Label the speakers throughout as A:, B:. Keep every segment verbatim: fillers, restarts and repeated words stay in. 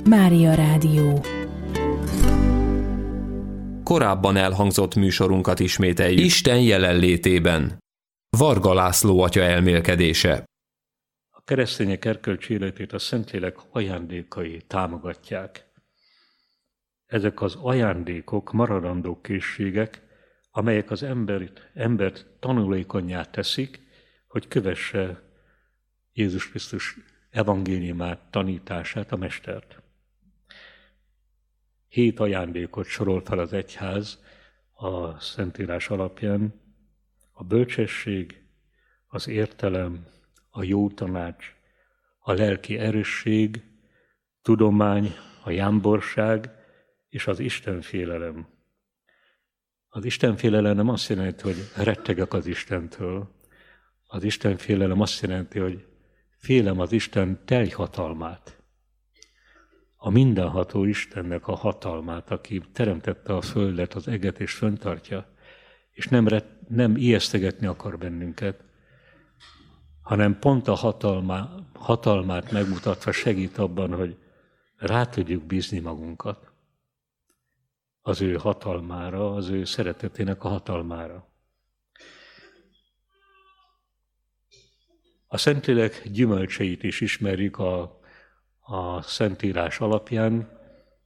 A: Mária Rádió.
B: Korábban elhangzott műsorunkat ismételjük Isten jelenlétében. Varga László atya elmélkedése.
C: A keresztények erkölcsi életét a Szentlélek ajándékai támogatják. Ezek az ajándékok maradandó készségek, amelyek az embert, embert tanulékonnyá teszik, hogy kövesse Jézus Krisztus evangéliumát, tanítását, a Mestert. Hét ajándékot sorol fel az egyház a Szentírás alapján: a bölcsesség, az értelem, a jó tanács, a lelki erősség, tudomány, a jámborság és az istenfélelem. Az istenfélelem nem azt jelenti, hogy rettegek az Istentől. Az istenfélelem azt jelenti, hogy félem az Isten teljhatalmát. A mindenható Istennek a hatalmát, aki teremtette a földet, az eget és fenntartja, és nem, ret, nem ijesztegetni akar bennünket, hanem pont a hatalmá, hatalmát megmutatva segít abban, hogy rá tudjuk bízni magunkat az ő hatalmára, az ő szeretetének a hatalmára. A Szentlélek gyümölcseit is ismerjük a, a Szentírás alapján.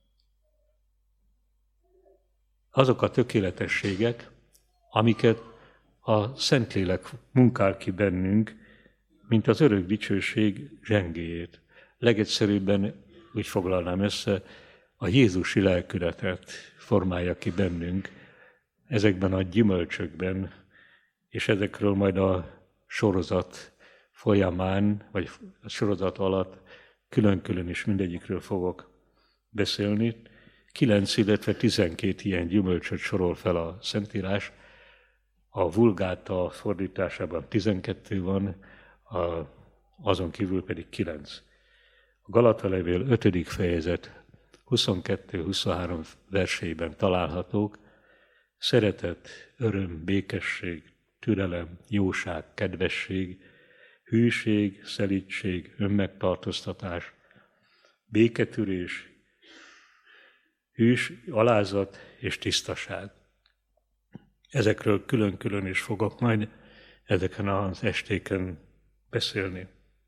C: Azok a tökéletességek, amiket a Szentlélek munkál ki bennünk, mint az örök dicsőség zsengéjét. Legegyszerűbben úgy foglalnám össze, a Jézusi lelkületet formálja ki bennünk ezekben a gyümölcsökben, és ezekről majd a sorozat folyamán, vagy a sorozat alatt külön-külön is mindegyikről fogok beszélni. Kilenc, illetve tizenkét ilyen gyümölcsöt sorol fel a Szentírás. A Vulgáta fordításában tizenkettő van, a, azon kívül pedig kilenc. A Galata levél ötödik fejezet huszonkettő-huszonhárom verseiben találhatók: szeretet, öröm, békesség, türelem, jóság, kedvesség, hűség, szelídség, önmegtartóztatás, béketűrés, hűs, alázat és tisztaság. Ezekről külön-külön is fogok majd ezeken az estéken beszélni.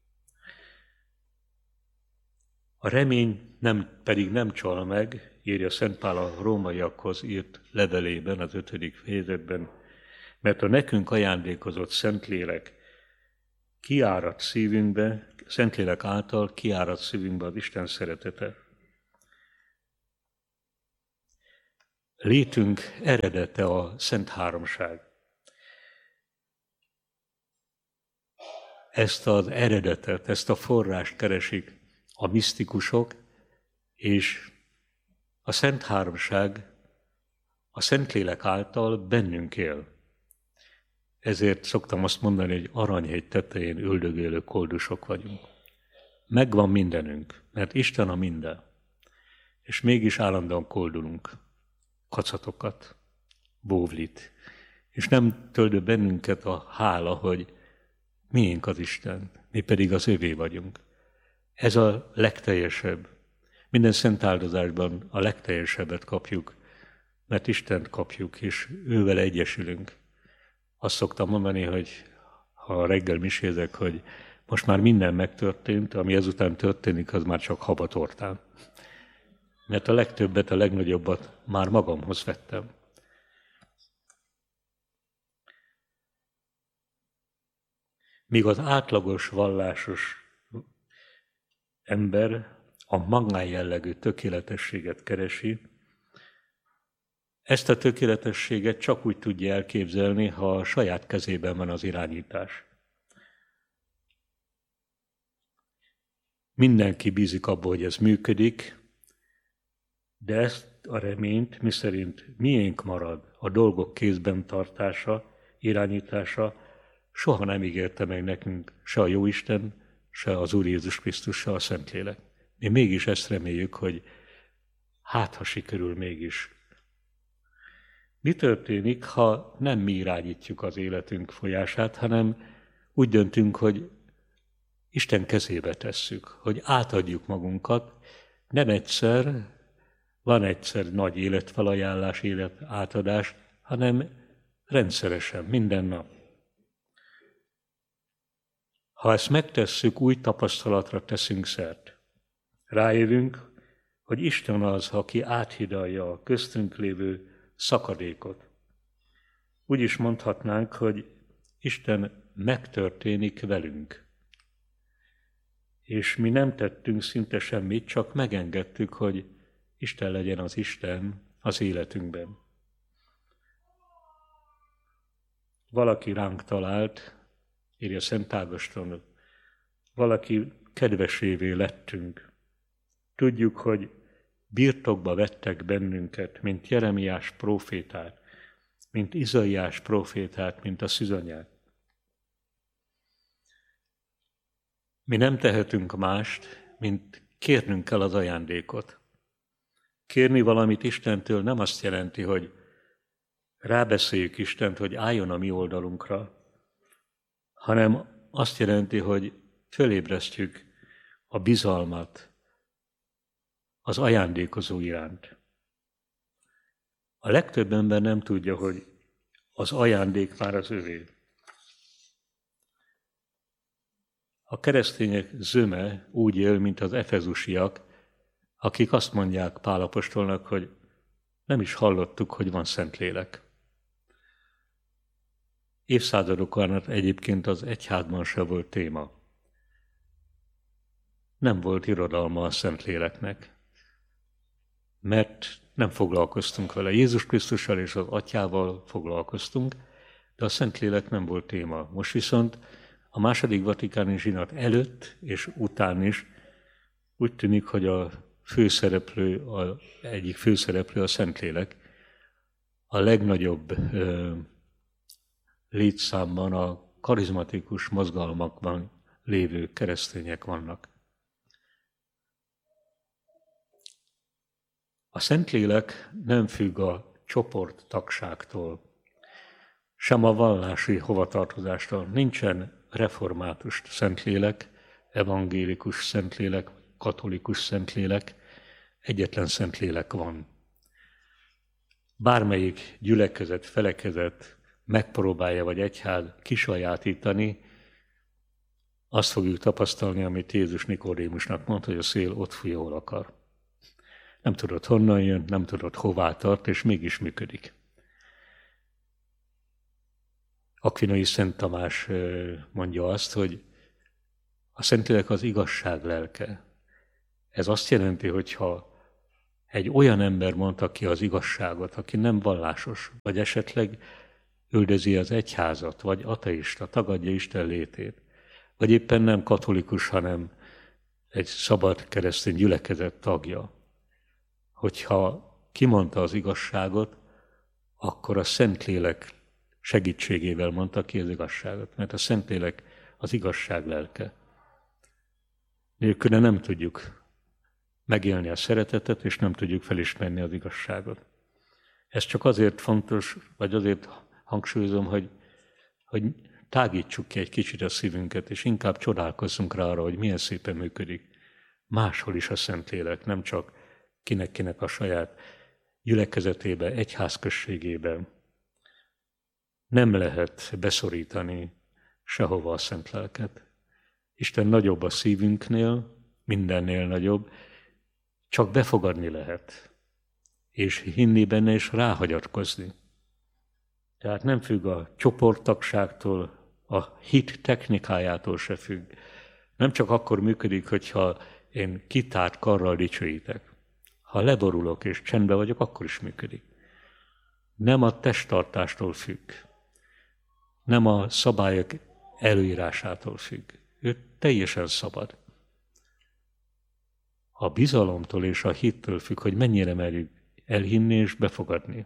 C: A remény nem, pedig nem csal meg, írja Szent Pál a rómaiakhoz írt levelében, az ötödik fejezetben, mert a nekünk ajándékozott Szentlélek kiárad szívünkbe, Szentlélek által kiárad szívünkbe az Isten szeretete. Létünk eredete a Szent Háromság. Ezt az eredetet, ezt a forrást keresik a misztikusok, és a Szent Háromság a Szentlélek által bennünk él. Ezért szoktam azt mondani, hogy aranyhegy tetején üldögélő koldusok vagyunk. Megvan mindenünk, mert Isten a minden. És mégis állandóan koldulunk kacatokat, bóvlit. És nem tölt bennünket a hála, hogy miénk az Isten, mi pedig az övé vagyunk. Ez a legteljesebb. Minden szent áldozásban a legteljesebbet kapjuk, mert Istent kapjuk, és ővel egyesülünk. Azt szoktam mondani, hogy ha reggel misézek, hogy most már minden megtörtént, ami ezután történik, az már csak habatortán. Mert a legtöbbet, a legnagyobbat már magamhoz vettem. Míg az átlagos vallásos ember a magán jellegű tökéletességet keresi, ezt a tökéletességet csak úgy tudja elképzelni, ha a saját kezében van az irányítás. Mindenki bízik abba, hogy ez működik, de ezt a reményt, miszerint miénk marad a dolgok kézben tartása, irányítása, soha nem ígérte meg nekünk se a Jóisten, se az Úr Jézus Krisztus, se a Szentlélek. Mi mégis ezt reméljük, hogy hát, ha sikerül mégis. Mi történik, ha nem mi irányítjuk az életünk folyását, hanem úgy döntünk, hogy Isten kezébe tesszük, hogy átadjuk magunkat, nem egyszer, van egyszer nagy életfelajánlás, életátadás, hanem rendszeresen, minden nap. Ha ezt megtesszük, új tapasztalatra teszünk szert. Rájövünk, hogy Isten az, aki áthidalja a köztünk lévő szakadékot. Úgy is mondhatnánk, hogy Isten megtörténik velünk. És mi nem tettünk szinte semmit, csak megengedtük, hogy Isten legyen az Isten az életünkben. Valaki ránk talált, írja Szent Ágoston, valaki kedvesévé lettünk. Tudjuk, hogy birtokba vettek bennünket, mint Jeremiás prófétát, mint Izaiás prófétát, mint a szűzanyát. Mi nem tehetünk mást, mint kérnünk kell az ajándékot. Kérni valamit Istentől nem azt jelenti, hogy rábeszéljük Istent, hogy álljon a mi oldalunkra, hanem azt jelenti, hogy fölébresztjük a bizalmat az ajándékozó iránt. A legtöbb ember nem tudja, hogy az ajándék már az övé. A keresztények zöme úgy él, mint az efezusiak, akik azt mondják Pál apostolnak, hogy nem is hallottuk, hogy van Szentlélek. Évszázadokon egyébként az egyházban se volt téma. Nem volt irodalma a Szentléleknek, mert nem foglalkoztunk vele. Jézus Krisztussal és az Atyával foglalkoztunk, de a Szentlélek nem volt téma. Most viszont a második vatikáni zsinat előtt és után is úgy tűnik, hogy a főszereplő, a, egyik főszereplő a Szentlélek. A legnagyobb ö, létszámban a karizmatikus mozgalmakban lévő keresztények vannak. A Szentlélek nem függ a csoport tagságtól, sem a vallási hovatartozástól. Nincsen református Szentlélek, evangélikus Szentlélek, katolikus Szentlélek, egyetlen Szentlélek van. Bármelyik gyülekezet, felekezet megpróbálja, vagy egyház kisajátítani, azt fogjuk tapasztalni, amit Jézus Nikodémusnak mondta, hogy a szél ott fúj, ahol akar. Nem tudod, honnan jön, nem tudod, hová tart, és mégis működik. Akvinai Szent Tamás mondja azt, hogy a Szentlélek az igazság lelke. Ez azt jelenti, hogy ha egy olyan ember mondta ki az igazságot, aki nem vallásos, vagy esetleg üldözi az egyházat, vagy ateista, tagadja Isten létét, vagy éppen nem katolikus, hanem egy szabad keresztény gyülekezet tagja, hogyha kimondta az igazságot, akkor a Szentlélek segítségével mondta ki az igazságot, mert a Szentlélek az igazság lelke. Nélküle nem tudjuk megélni a szeretetet, és nem tudjuk felismerni az igazságot. Ez csak azért fontos, vagy azért hangsúlyozom, hogy, hogy tágítsuk ki egy kicsit a szívünket, és inkább csodálkozzunk rá arra, hogy milyen szépen működik. Máshol is a Szentlélek, nem csak kinek-kinek a saját gyülekezetébe, egyházközségében. Nem lehet beszorítani sehova a Szent Lelket. Isten nagyobb a szívünknél, mindennél nagyobb, csak befogadni lehet, és hinni benne, és ráhagyatkozni. Tehát nem függ a csoporttagságtól, a hit technikájától se függ. Nem csak akkor működik, hogyha én kitárt karral dicsőítek. Ha leborulok és csendben vagyok, akkor is működik. Nem a testtartástól függ. Nem a szabályok előírásától függ. Ő teljesen szabad. A bizalomtól és a hittől függ, hogy mennyire merjük elhinni és befogadni.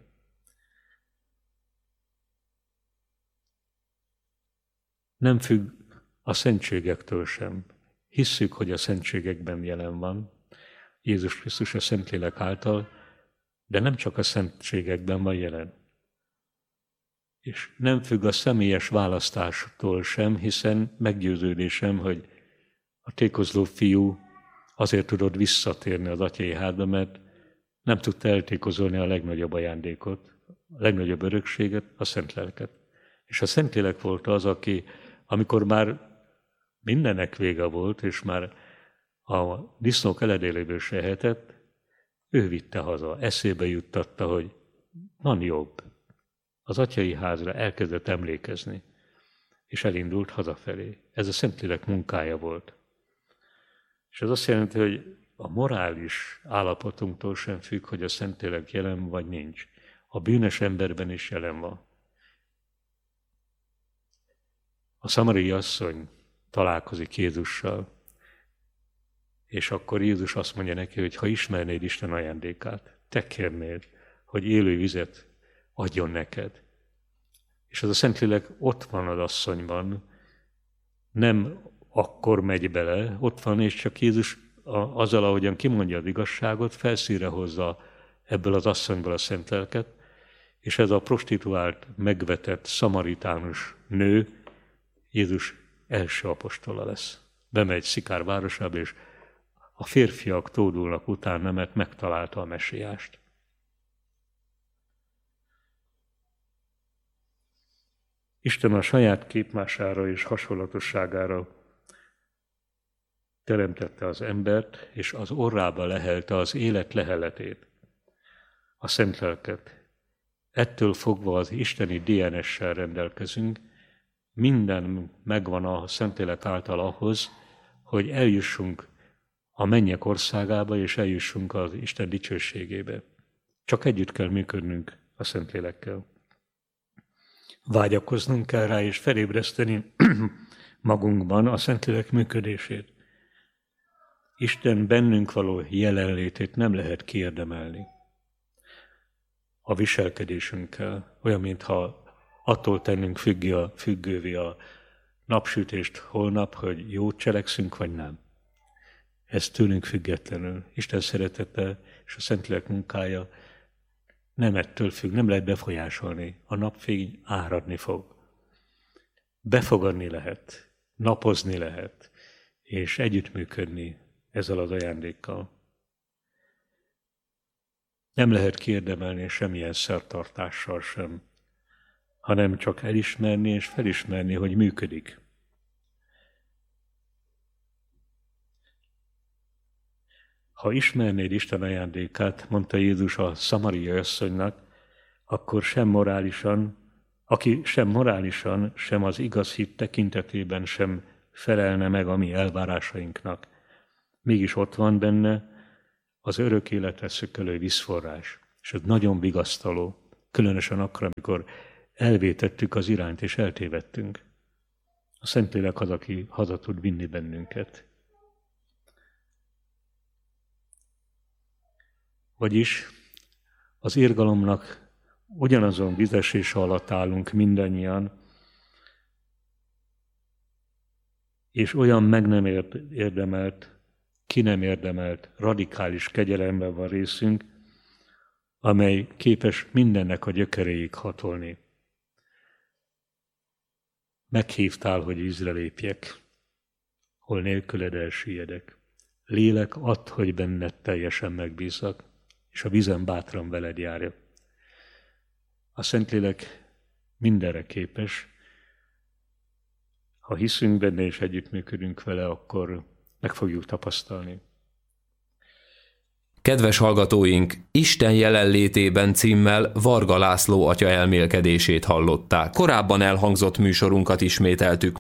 C: Nem függ a szentségektől sem. Hisszük, hogy a szentségekben jelen van, Jézus Krisztus a Szentlélek által, de nem csak a szentségekben van jelen. És nem függ a személyes választástól sem, hiszen meggyőződésem, hogy a tékozló fiú azért tudott visszatérni az atyai házba, mert nem tudta eltékozolni a legnagyobb ajándékot, a legnagyobb örökséget, a Szentléleket. És a Szentlélek volt az, aki, amikor már mindennek vége volt, és már a disznók eledéléből se ehetett, ő vitte haza, eszébe juttatta, hogy van jobb. Az atyai házra elkezdett emlékezni, és elindult hazafelé. Ez a Szentlélek munkája volt. És ez azt jelenti, hogy a morális állapotunktól sem függ, hogy a Szentlélek jelen vagy nincs. A bűnös emberben is jelen van. A szamariai asszony találkozik Jézussal, és akkor Jézus azt mondja neki, hogy ha ismernéd Isten ajándékát, te kérnéd, hogy élő vizet adjon neked. És az a Szentlélek ott van az asszonyban, nem akkor megy bele, ott van, és csak Jézus azzal, ahogyan kimondja az igazságot, felszínre hozza ebből az asszonyból a Szentléleket, és ez a prostituált, megvetett, szamaritánus nő Jézus első apostola lesz. Bemegy Szikár városába, és a férfiak tódulnak utána, mert megtalálta a mesiást. Isten a saját képmására és hasonlatosságára teremtette az embert, és az orrába lehelte az élet leheletét, a Szentléleket. Ettől fogva az isteni dé en es-sel rendelkezünk, minden megvan a Szentlélek által ahhoz, hogy eljussunk a mennyek országába, és eljussunk az Isten dicsőségébe. Csak együtt kell működnünk a Szentlélekkel. Vágyakoznunk kell rá, és felébreszteni magunkban a Szentlélek működését. Isten bennünk való jelenlétét nem lehet kiérdemelni. A viselkedésünkkel, olyan, mintha attól tennünk függő a, függővé a napsütést holnap, hogy jót cselekszünk, vagy nem. Ez tőlünk függetlenül. Isten szeretete és a Szentlélek munkája nem ettől függ, nem lehet befolyásolni. A napfény áradni fog. Befogadni lehet, napozni lehet, és együttműködni ezzel az ajándékkal. Nem lehet kiérdemelni semmilyen szertartással sem, hanem csak elismerni és felismerni, hogy működik. Ha ismernéd Isten ajándékát, mondta Jézus a szamariai asszonynak, akkor sem morálisan, aki sem morálisan, sem az igaz hit tekintetében sem felelne meg a mi elvárásainknak. Mégis ott van benne az örök életre szökölő vízforrás. És ez nagyon vigasztaló, különösen akkor, amikor elvétettük az irányt és eltévedtünk. A Szentlélek az, aki haza tud vinni bennünket. Vagyis az irgalomnak ugyanazon vizesése alatt állunk mindannyian, és olyan meg nem érdemelt, ki nem érdemelt, radikális kegyelemben van részünk, amely képes mindennek a gyökeréig hatolni. Meghívtál, hogy vízre lépjek, hol nélküled elsüllyedek. Lélek, add, hogy benned teljesen megbízzak, és a vízen bátran veled járja. A Szentlélek mindenre képes. Ha hiszünk benne és együttműködünk vele, akkor meg fogjuk tapasztalni.
B: Kedves hallgatóink, Isten jelenlétében címmel Varga László atya elmélkedését hallották. Korábban elhangzott műsorunkat ismételtük.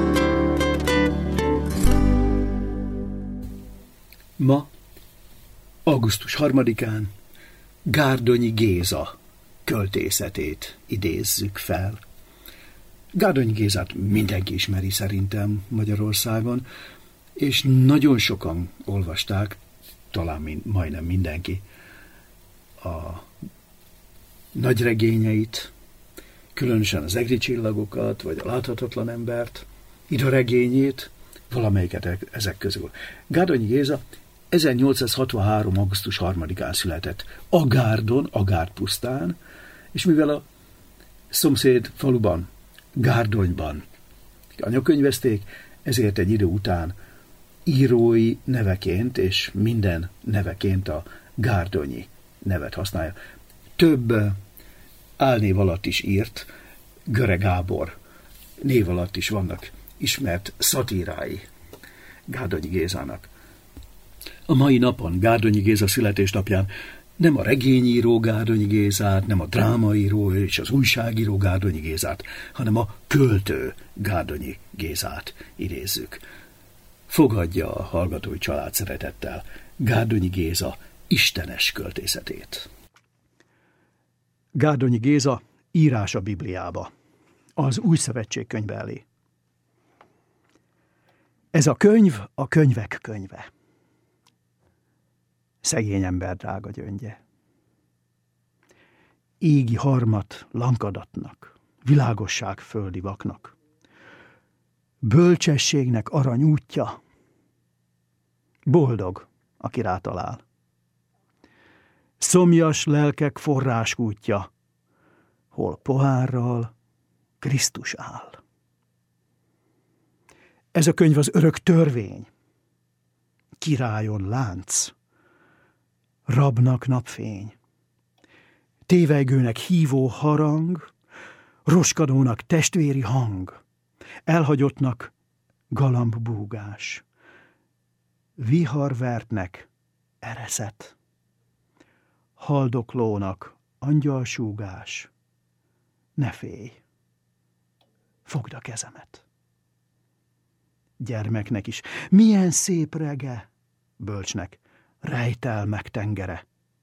A: Ma, augusztus harmadikán Gárdonyi Géza költészetét idézzük fel. Gárdonyi Gézát mindenki ismeri szerintem Magyarországon, és nagyon sokan olvasták, talán mind, majdnem mindenki, a nagyregényeit, különösen az Egri csillagokat, vagy a Láthatatlan embert, idaregényét, valamelyiket ezek közül. Gárdonyi Géza ezernyolcszázhatvanhárom. augusztus harmadikán született Agárdon, Agárd pusztán, és mivel a szomszéd faluban, Gárdonyban anyakönyvezték, ezért egy idő után írói neveként és minden neveként a Gárdonyi nevet használja. Több álnév alatt is írt, Göre Gábor név alatt is vannak ismert szatírái Gárdonyi Gézának. A mai napon, Gárdonyi Géza születésnapján nem a regényíró Gárdonyi Gézát, nem a drámaíró és az újságíró Gárdonyi Gézát, hanem a költő Gárdonyi Gézát idézzük. Fogadja a hallgatói család szeretettel Gárdonyi Géza istenes költészetét.
D: Gárdonyi Géza írás a Bibliába, az Új Szövetség könyve elé. Ez a könyv a könyvek könyve. Szegény ember drága gyöngye. Égi harmat lankadatnak, világosság földi vaknak. Bölcsességnek arany útja, boldog, aki rá talál. Szomjas lelkek forráskútja, hol pohárral Krisztus áll. Ez a könyv az örök törvény, királyon lánc, rabnak napfény, tévejgőnek hívó harang, roskadónak testvéri hang, elhagyottnak galambbúgás, viharvertnek ereszet, haldoklónak angyalsúgás. Ne félj, fogd a kezemet. Gyermeknek is milyen szép rege, bölcsnek rejtelmek tengere.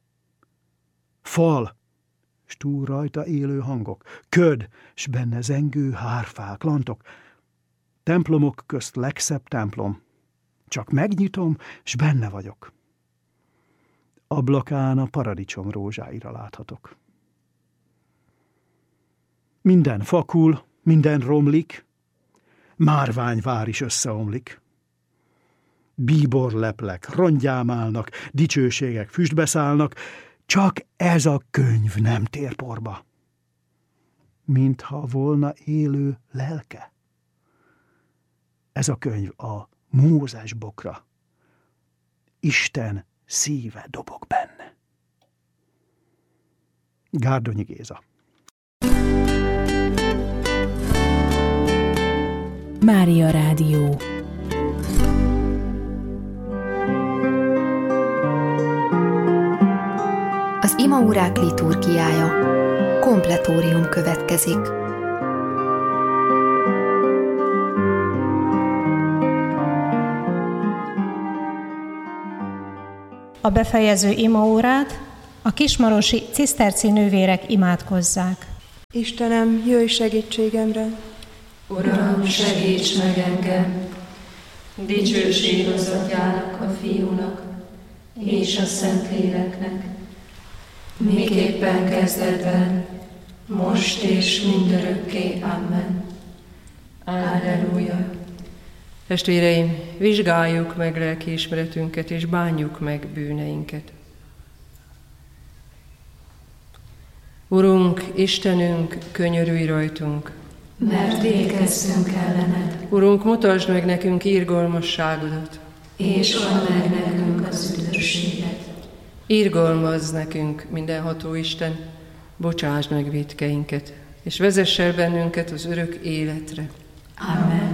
D: Fal, s túl rajta élő hangok, köd, s benne zengő hárfák, lantok. Templomok közt legszebb templom, csak megnyitom, s benne vagyok. Ablakán a paradicsom rózsáira láthatok. Minden fakul, minden romlik, márványvár is összeomlik. Bíborleplek rongyám állnak, dicsőségek füstbe szállnak, csak ez a könyv nem tér porba. Mintha volna élő lelke. Ez a könyv a Mózes bokra. Isten szíve dobog benne. Gárdonyi Géza.
E: Mária Rádió.
F: Az imaórák liturgiája. Kompletórium következik.
G: A befejező imaórát a kismarosi ciszterci nővérek imádkozzák.
H: Istenem, jöjj segítségemre!
I: Uram, segíts meg engem! Dicsőség az Atyának, a Fiúnak és a Szentléleknek, miképpen kezdetben, most és mindörökké. Amen. Alleluja.
J: Testvéreim, vizsgáljuk meg lelkiismeretünket, és bánjuk meg bűneinket. Urunk, Istenünk, könyörülj rajtunk,
I: mert végezzünk ellened.
J: Urunk, mutasd meg nekünk irgalmasságodat,
I: és add meg nekünk az üdvösséget.
J: Irgalmazz nekünk, mindenható Isten, bocsásd meg vétkeinket, és vezess el bennünket az örök életre.
I: Amen.